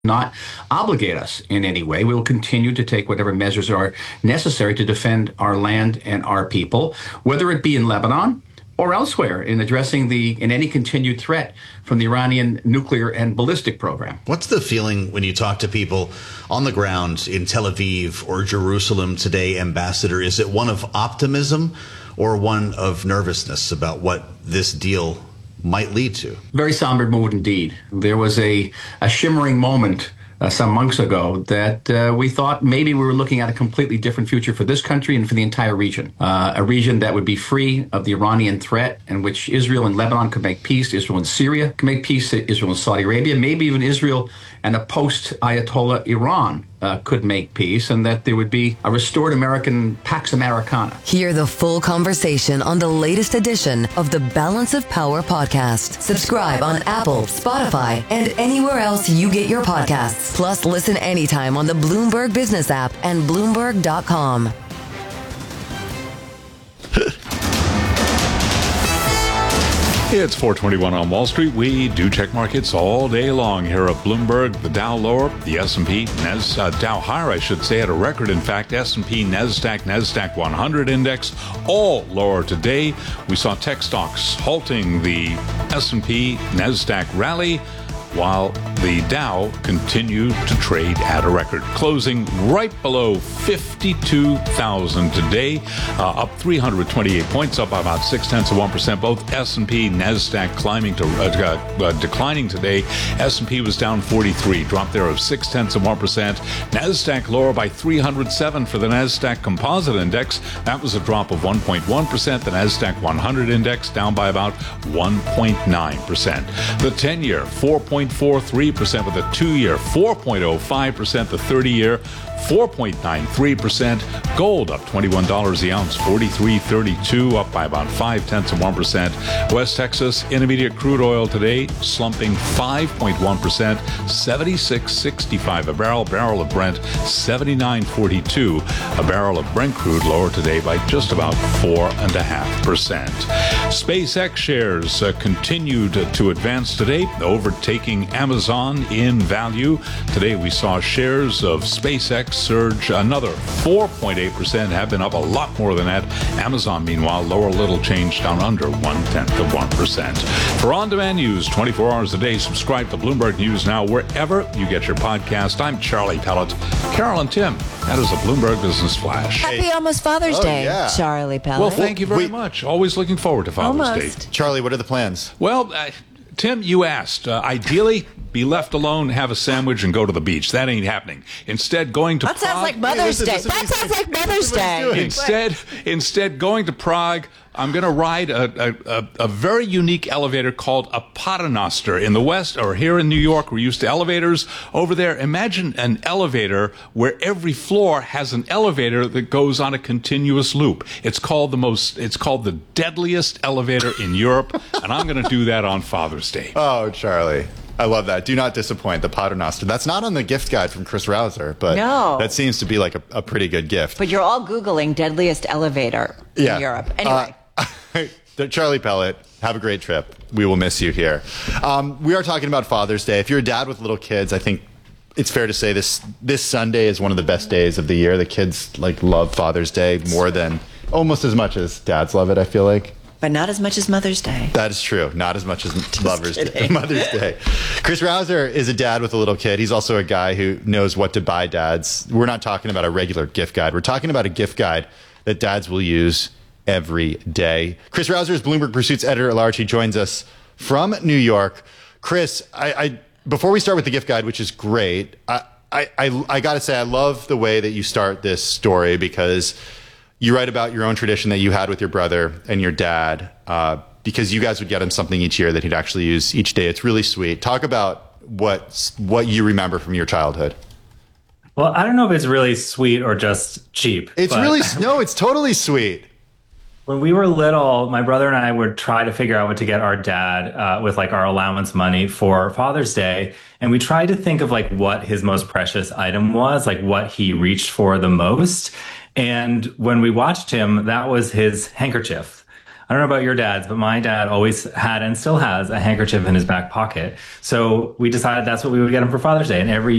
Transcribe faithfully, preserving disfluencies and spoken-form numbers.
not obligate us in any way. We will continue to take whatever measures are necessary to defend our land and our people, whether it be in Lebanon or elsewhere, in addressing the in any continued threat from the Iranian nuclear and ballistic program. What's the feeling when you talk to people on the ground in Tel Aviv or Jerusalem today, Ambassador? Is it one of optimism or one of nervousness about what this deal might lead to? Very somber mood indeed. There was a, a shimmering moment uh, some months ago that uh, we thought maybe we were looking at a completely different future for this country and for the entire region. Uh, a region that would be free of the Iranian threat, in which Israel and Lebanon could make peace, Israel and Syria could make peace, Israel and Saudi Arabia, maybe even Israel and a post-Ayatollah Iran uh, could make peace, and that there would be a restored American Pax Americana. Hear the full conversation on the latest edition of the Balance of Power podcast. Subscribe on Apple, Spotify, and anywhere else you get your podcasts. Plus, listen anytime on the Bloomberg Business app and Bloomberg dot com. It's four twenty-one on Wall Street. We do check markets all day long here at Bloomberg. The Dow lower, the S and P, Nas, uh, Dow higher, I should say, at a record. In fact, S and P, NASDAQ, NASDAQ one hundred index, all lower today. We saw tech stocks halting the S and P, NASDAQ rally, while the Dow continued to trade at a record, closing right below fifty-two thousand today, uh, up three hundred twenty-eight points, up by about six tenths of one percent. Both S and P, NASDAQ climbing to uh, uh, declining today. S and P was down forty-three, drop there of six tenths of one percent. NASDAQ lower by three hundred seven for the NASDAQ Composite Index. That was a drop of one point one percent. The NASDAQ one hundred Index down by about one point nine percent. The ten-year four point four three percent, with a two-year four point oh five percent, the thirty-year four point nine three percent. Gold up twenty-one dollars the ounce, forty-three thirty-two, up by about five tenths of one percent. West Texas Intermediate crude oil today slumping five point one percent, seventy-six sixty-five a barrel. Barrel of Brent seventy-nine forty-two. A barrel of Brent crude lower today by just about four and a half percent. SpaceX shares uh, continued to advance today, overtaking Amazon in value. Today we saw shares of SpaceX surge another four point eight percent, have been up a lot more than that. Amazon, meanwhile, lower a little change, down under one-tenth of one percent. For on-demand news twenty-four hours a day, subscribe to Bloomberg News Now wherever you get your podcast. I'm Charlie Pellet. Carol and Tim, that is a Bloomberg Business Flash. Happy almost Father's Oh, Day, yeah. Charlie Pellet. Well, thank you very Wait. much. Always looking forward to Father's Almost. Day. Charlie, what are the plans? Well, uh, Tim, you asked. Uh, ideally, be left alone, have a sandwich, and go to the beach. That ain't happening. Instead, going to That sounds Prague. like Mother's listen, Day. listen, That listen, sounds like listen, Mother's listen, what he's Day. doing. Instead, instead, going to Prague, I'm going to ride a, a, a, a very unique elevator called a Paternoster. In the West, or here in New York, we're used to elevators. Over there, imagine an elevator where every floor has an elevator that goes on a continuous loop. It's called the most. It's called the deadliest elevator in Europe, and I'm going to do that on Father's Day. Oh, Charlie. I love that. Do not disappoint, the Paternoster. That's not on the gift guide from Chris Rouser, but No. that seems to be like a, a pretty good gift. But you're all Googling deadliest elevator Yeah. in Europe. Anyway. Uh, Charlie Pellet, have a great trip. We will miss you here. Um, we are talking about Father's Day. If you're a dad with little kids, I think it's fair to say this this Sunday is one of the best days of the year. The kids like love Father's Day more than almost as much as dads love it, I feel like. but not as much as Mother's Day. That is true. Not as much as Mother's Day. Mother's Day. Chris Rouser is a dad with a little kid. He's also a guy who knows what to buy dads. We're not talking about a regular gift guide. We're talking about a gift guide that dads will use every day. Chris Rouser is Bloomberg Pursuit's editor-at-large. He joins us from New York. Chris, I, I before we start with the gift guide, which is great, I, I, I, I got to say I love the way that you start this story, because you write about your own tradition that you had with your brother and your dad, uh, because you guys would get him something each year that he'd actually use each day. It's really sweet. Talk about what what you remember from your childhood. Well, I don't know if it's really sweet or just cheap. It's but really, no, it's totally sweet. when we were little, my brother and I would try to figure out what to get our dad uh, with like our allowance money for Father's Day. And we tried to think of like what his most precious item was, like what he reached for the most. And when we watched him, that was his handkerchief. I don't know about your dads, but my dad always had and still has a handkerchief in his back pocket. So we decided that's what we would get him for Father's Day. And every